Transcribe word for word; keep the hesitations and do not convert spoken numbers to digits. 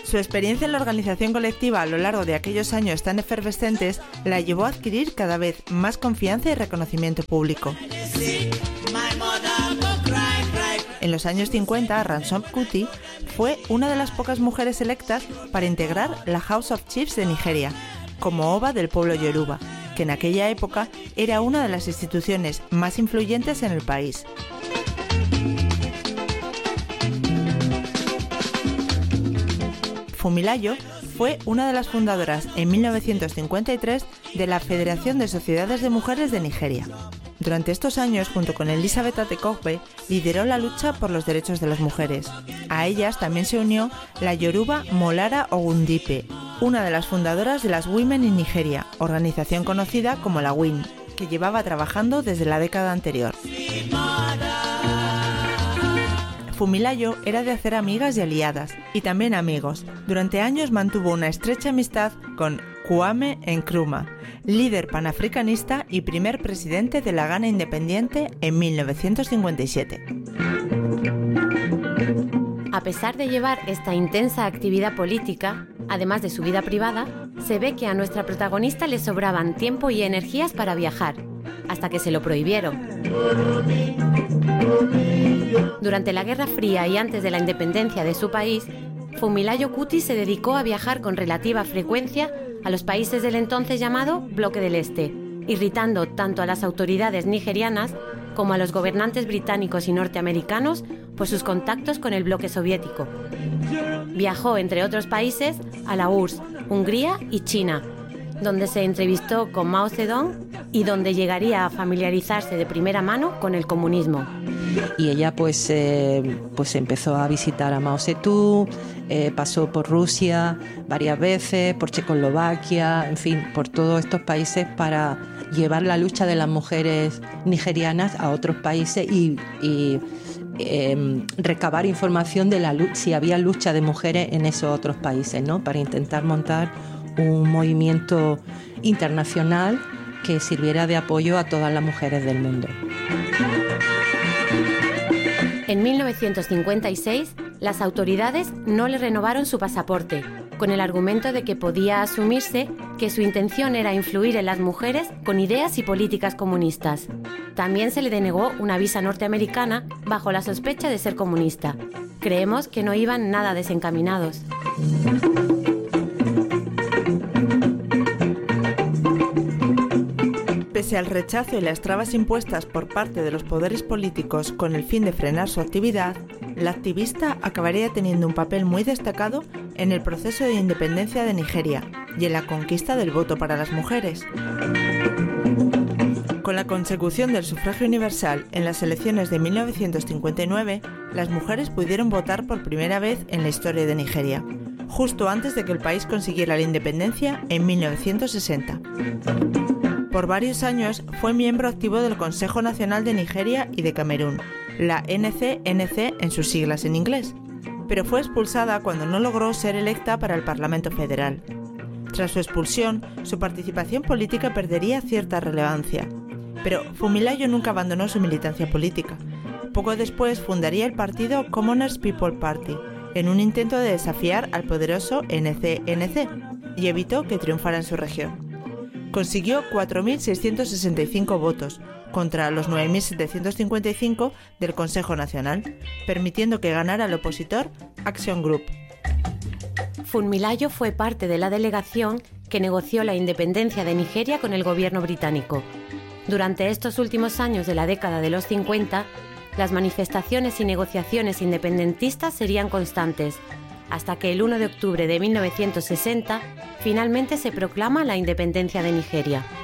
Su experiencia en la organización colectiva a lo largo de aquellos años tan efervescentes la llevó a adquirir cada vez más confianza y reconocimiento público. En los años cincuenta, Ransome Kuti fue una de las pocas mujeres electas para integrar la House of Chiefs de Nigeria, como Oba del pueblo Yoruba, que en aquella época era una de las instituciones más influyentes en el país. Funmilayo fue una de las fundadoras en mil novecientos cincuenta y tres de la Federación de Sociedades de Mujeres de Nigeria. Durante estos años, junto con Elizabeth Atekogbe, lideró la lucha por los derechos de las mujeres. A ellas también se unió la yoruba Molara Ogundipe, una de las fundadoras de las Women in Nigeria, organización conocida como la W I N, que llevaba trabajando desde la década anterior. Funmilayo era de hacer amigas y aliadas, y también amigos. Durante años mantuvo una estrecha amistad con Kwame Nkrumah, líder panafricanista y primer presidente de la Ghana independiente en mil novecientos cincuenta y siete. A pesar de llevar esta intensa actividad política, además de su vida privada, se ve que a nuestra protagonista le sobraban tiempo y energías para viajar, hasta que se lo prohibieron. Durante la Guerra Fría y antes de la independencia de su país, Funmilayo Kuti se dedicó a viajar con relativa frecuencia a los países del entonces llamado Bloque del Este, irritando tanto a las autoridades nigerianas como a los gobernantes británicos y norteamericanos por sus contactos con el bloque soviético. Viajó, entre otros países, a la U R S S, Hungría y China, donde se entrevistó con Mao Zedong y donde llegaría a familiarizarse de primera mano con el comunismo. Y ella pues, eh, pues empezó a visitar a Mao Zedong, eh, pasó por Rusia varias veces, por Checoslovaquia, en fin, por todos estos países para llevar la lucha de las mujeres nigerianas a otros países y, y eh, recabar información de la lucha, si había lucha de mujeres en esos otros países, ¿no? Para intentar montar un movimiento internacional que sirviera de apoyo a todas las mujeres del mundo. En mil novecientos cincuenta y seis, las autoridades no le renovaron su pasaporte, con el argumento de que podía asumirse que su intención era influir en las mujeres con ideas y políticas comunistas. También se le denegó una visa norteamericana bajo la sospecha de ser comunista. Creemos que no iban nada desencaminados. Pese al rechazo y las trabas impuestas por parte de los poderes políticos con el fin de frenar su actividad, la activista acabaría teniendo un papel muy destacado en el proceso de independencia de Nigeria y en la conquista del voto para las mujeres. Con la consecución del sufragio universal en las elecciones de mil novecientos cincuenta y nueve, las mujeres pudieron votar por primera vez en la historia de Nigeria, justo antes de que el país consiguiera la independencia en mil novecientos sesenta. Por varios años fue miembro activo del Consejo Nacional de Nigeria y de Camerún, la N C N C en sus siglas en inglés, pero fue expulsada cuando no logró ser electa para el Parlamento Federal. Tras su expulsión, su participación política perdería cierta relevancia, pero Funmilayo nunca abandonó su militancia política. Poco después fundaría el partido Commoners People Party, en un intento de desafiar al poderoso N C N C, y evitó que triunfara en su región. Consiguió cuatro mil seiscientos sesenta y cinco votos contra los nueve mil setecientos cincuenta y cinco del Consejo Nacional, permitiendo que ganara el opositor Action Group. Funmilayo fue parte de la delegación que negoció la independencia de Nigeria con el gobierno británico. Durante estos últimos años de la década de los cincuenta, las manifestaciones y negociaciones independentistas serían constantes, hasta que el uno de octubre de mil novecientos sesenta finalmente se proclama la independencia de Nigeria.